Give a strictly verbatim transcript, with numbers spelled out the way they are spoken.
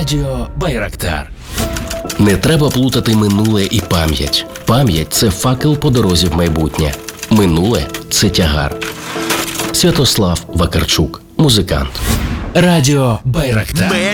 Радіо Байрактар. Не треба плутати минуле і пам'ять. Пам'ять – це факел по дорозі в майбутнє. Минуле – це тягар. Святослав Вакарчук, музикант. Радіо Байрактар.